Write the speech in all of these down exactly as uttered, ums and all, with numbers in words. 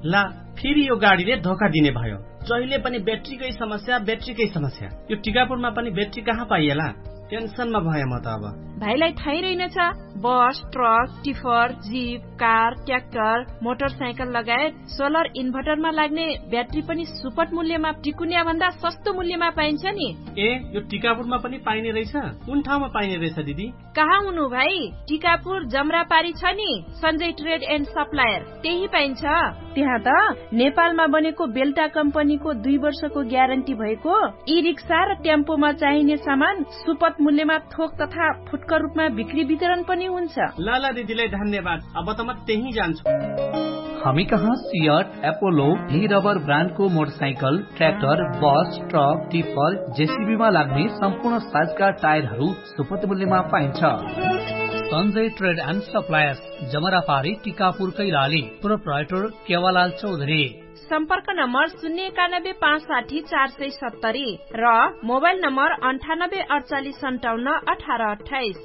ला फेरि यो गाडीले धोका दिने भयो। जहिले पनि ब्याट्रीकै समस्या ब्याट्रीकै समस्या। यो टिकापुरमा पनि ब्याट्री कहाँ पाइएला? टेन्सनमा भए म त अब। भाइलाई थाहै रहेनछ, बस, truck, tipper, jeep, car, tractor, motorcycle लगायत सोलर इन्भर्टरमा लाग्ने ब्याट्री पनि सुपथ मूल्यमा टिकुनिया भन्दा सस्तो मूल्यमा पाइन्छ नि। ए, यो टिकापुरमा पनि पाइने रहेछ? कुन ठाउँमा पाइने रहेछ दिदी? कहाँ हुनु भाइ, टिकापुर जमरापारी छ नि सञ्जय ट्रेड एन्ड सप्लायर, त्यही पाइन्छ। त्यहाँ त नेपालमा बनेको बेल्टा कम्पनीको दुई वर्षको ग्यारेन्टी भएको ई रिक्सा र टेम्पोमा चाहिने सामान सुपथ मूल्यमा थोक तथा फुटकर रूपमा बिक्री वितरण पनि हुन्छ। लाला दिदीलाई धन्यवाद, अब त म त्यही जान्छु। हामी कहाँ सियट, एपोलो, ही रबर ब्रान्डको मोटरसाइकल, ट्र्याक्टर, बस, ट्रक, टिपर, जेसीबीमा लाग्ने सम्पूर्ण साइजका टायरहरू सुपथ मूल्यमा पाइन्छ। Sanjay trade and suppliers, जमरापारी, Tikapur, Kailali. Proprietor केवालाल Chaudhary. सम्पर्क नम्बर शून्य एकानब्बे पाँच साठी चार सय सत्तरी र मोबाइल नम्बर अन्ठानब्बे अडचालिस सन्ताउन्न अठार अठाइस।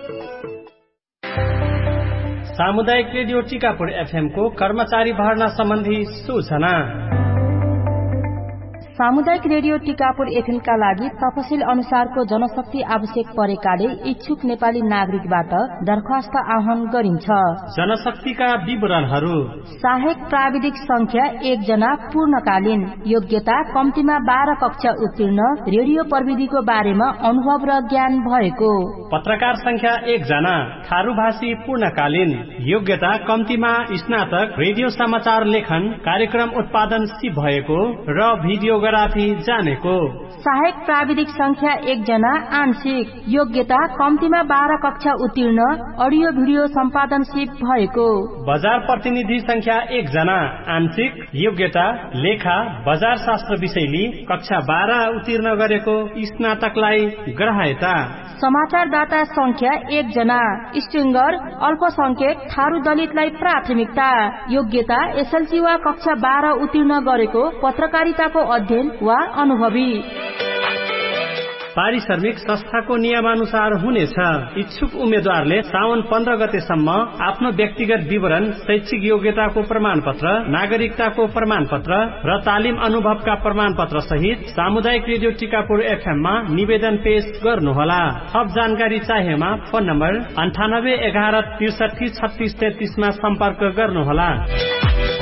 सामुदायिक रेडियो टिकापुर एफएम को कर्मचारी भर्ना सम्बन्धी सूचना। सामुदायिक रेडियो टिकापुर एफएम का लागि तपसिल अनुसारको जनशक्ति आवश्यक परेकाले इच्छुक नेपाली नागरिकबाट दरखास्त आह्वान गरिन्छ। जनशक्तिका विवरणहरू: सहायक प्राविधिक संख्या एक जना पूर्णकालीन, योग्यता कम्तीमा बाह्र कक्षा उत्तीर्ण, रेडियो प्रविधिको बारेमा अनुभव र ज्ञान भएको। पत्रकार संख्या एक जना थारू भाषी पूर्णकालीन, योग्यता कम्तीमा स्नातक, रेडियो समाचार लेखन, कार्यक्रम उत्पादन सिप भएको र भिडियोग्राफी जानेको। सहायक प्राविधिक संख्या एक जना आंशिक, योग्यता कम्तीमा बाह्र कक्षा उत्तीर्ण, अडियो भिडियो सम्पादन सिप भएको। बजार प्रतिनिधि संख्या एक जना आंशिक, योग्यता लेखा बजार शास्त्र विषयली, कक्षा बाह्र उत्तीर्ण गरेको, स्नातकलाई ग्राह्यता। समाचारदाता संख्या एक जना स्ट्रिङ्गर, अल्पसंख्यक, थारू दलितलाई प्राथमिकता, योग्यता एसएलसी वा कक्षा बाह्र उत्तीर्ण गरेको, पत्रकारिताको अध्ययन वा अनुभवी। पारिश्रमिक संस्थाको नियमानुसार हुनेछ। इच्छुक उम्मेद्वारले साउन पन्ध्र गतेसम्म आफ्नो व्यक्तिगत विवरण, शैक्षिक योग्यताको प्रमाण पत्र, नागरिकताको प्रमाण पत्र र तालिम अनुभवका प्रमाण पत्र सहित सामुदायिक रेडियो टिकापुर एफएममा निवेदन पेश गर्नुहोला। थप जानकारी चाहिएमा फोन नम्बर अन्ठानब्बे एघार त्रिसठी छत्तीस तेत्तीसमा सम्पर्क गर्नुहोला।